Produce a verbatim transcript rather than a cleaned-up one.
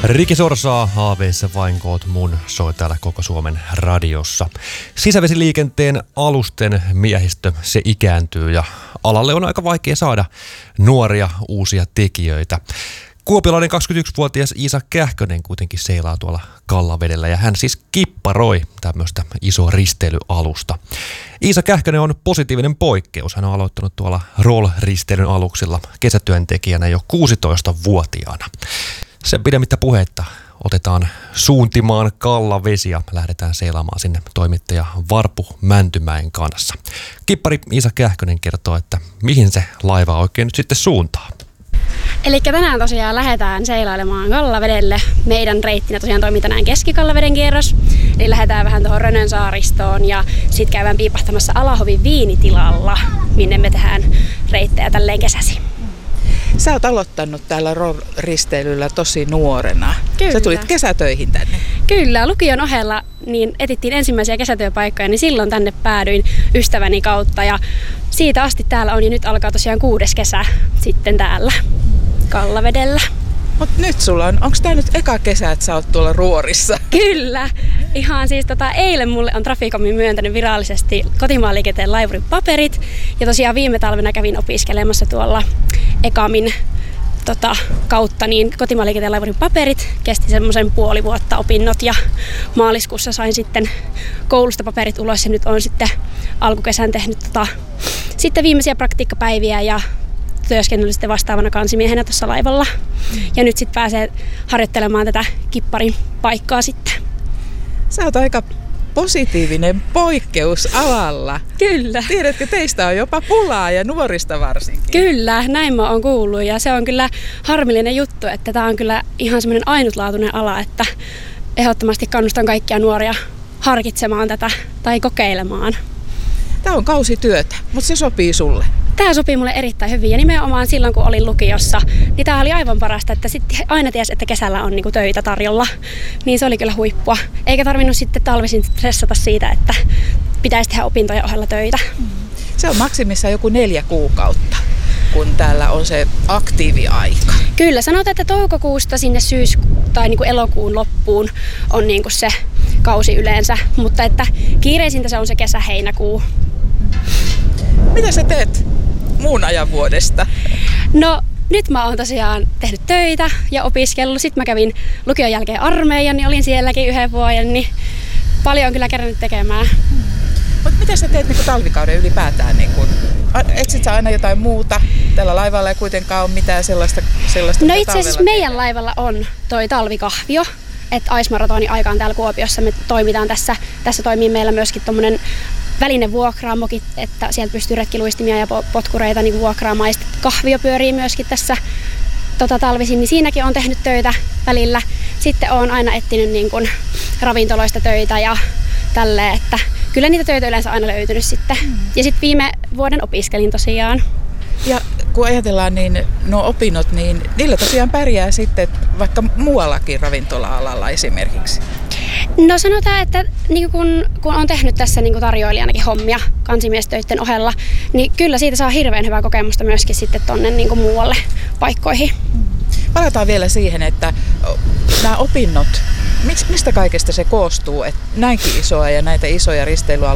Riki Sorsaa, haaveissa vain koot mun, soi täällä koko Suomen radiossa. Sisävesiliikenteen alusten miehistö, se ikääntyy ja alalle on aika vaikea saada nuoria uusia tekijöitä. Kuopiolainen kaksikymmentäyksivuotias Iisa Kähkönen kuitenkin seilaa tuolla Kallavedellä ja hän siis kipparoi tämmöistä isoa risteilyalusta. Iisa Kähkönen on positiivinen poikkeus. Hän on aloittanut tuolla roll-risteilyn aluksilla kesätyöntekijänä jo kuusitoistavuotiaana. Sen pidemmittä puhetta otetaan suuntimaan Kallavesi ja lähdetään seilaamaan sinne toimittaja Varpu Mäntymäen kanssa. Kippari Iisa Kähkönen kertoo, että mihin se laiva oikein nyt sitten suuntaa. Eli tänään tosiaan lähdetään seilailemaan Kallavedelle. Meidän reittinä tosiaan toimii tänään Keski-Kallaveden kierros. Eli lähdetään vähän tuohon Rönön saaristoon ja sitten käydään piipahtamassa Alahovin viinitilalla, minne me tehdään reittejä tälleen kesäsi. Sä oot aloittanut täällä risteilyllä tosi nuorena. Kyllä. Sä tulit kesätöihin tänne. Kyllä, lukion ohella niin etittiin ensimmäisiä kesätyöpaikkoja, niin silloin tänne päädyin ystäväni kautta. Ja siitä asti täällä on ja nyt alkaa tosiaan kuudes kesä sitten täällä Kallavedellä. Mut nyt sulla on, onko tää nyt eka kesä, että sä oot tuolla ruorissa? Kyllä. Ihan siis tota, eilen mulle on Traficomi myöntänyt virallisesti kotimaan liikenteen laivurin paperit. Ja tosiaan viime talvena kävin opiskelemassa tuolla Ekamin tota, kautta niin kotimaan liikenteen laivurin paperit. Kesti semmoisen puoli vuotta opinnot ja maaliskuussa sain sitten koulusta paperit ulos ja nyt on sitten alkukesän tehnyt tota, sitten viimeisiä praktiikkapäiviä ja työskennellyt sitten vastaavana kansimiehenä tuossa laivalla. Ja nyt sitten pääsee harjoittelemaan tätä kipparin paikkaa sitten. Sä oot aika positiivinen poikkeus alalla. Kyllä. Tiedätkö, teistä on jopa pulaa ja nuorista varsinkin. Kyllä, näin mä oon kuullut ja se on kyllä harmillinen juttu, että tää on kyllä ihan semmoinen ainutlaatuinen ala, että ehdottomasti kannustan kaikkia nuoria harkitsemaan tätä tai kokeilemaan. Tää on kausityötä, mutta se sopii sulle. Tämä sopii mulle erittäin hyvin ja nimenomaan silloin kun olin lukiossa, niin tämä oli aivan parasta, että sitten aina ties, että kesällä on niinku töitä tarjolla, niin se oli kyllä huippua. Eikä tarvinnut sitten talvisin stressata siitä, että pitäisi tehdä opintojen ohella töitä. Se on maksimissaan joku neljä kuukautta, kun täällä on se aktiiviaika. Kyllä, sanotaan, että toukokuusta sinne syys- tai niinku elokuun loppuun on niinku se kausi yleensä, mutta että kiireisintä se on se kesä-heinäkuu. Mitä sä teet muun ajan vuodesta? No nyt mä oon tosiaan tehnyt töitä ja opiskellut. Sitten mä kävin lukion jälkeen armeijan, niin olin sielläkin yhden vuoden, niin paljon on kyllä kerännyt tekemään. Mutta mitä sä teet niin talvikauden ylipäätään? Niin kun, etsit sä aina jotain muuta? Tällä laivalla ei kuitenkaan ole mitään sellaista, sellaista No itse asiassa meidän laivalla on toi talvikahvio. Että Ice Marathonin aikaan täällä Kuopiossa me toimitaan tässä. Tässä toimii meillä myöskin tommonen välinevuokraamokit, että sieltä pystyy retkiluistimia ja potkureita niin vuokraamaan. Kahvio pyörii myöskin tässä tota, talvisin, niin siinäkin on tehnyt töitä välillä. Sitten olen aina etsinyt niin kun, ravintoloista töitä ja tälleen, että kyllä niitä töitä yleensä aina löytynyt sitten. Mm. Ja sitten viime vuoden opiskelin tosiaan. Ja kun ajatellaan, niin nuo opinnot, niin niillä tosiaan pärjää sitten vaikka muuallakin ravintola-alalla esimerkiksi. No sanotaan, että niin kun, kun on tehnyt tässä niin tarjoilijanakin hommia kansimiestöiden ohella, niin kyllä siitä saa hirveän hyvää kokemusta myöskin sitten tuonne niin muualle paikkoihin. Palataan vielä siihen, että nämä opinnot, mistä kaikesta se koostuu, että näinkin isoa ja näitä isoja risteilyaloja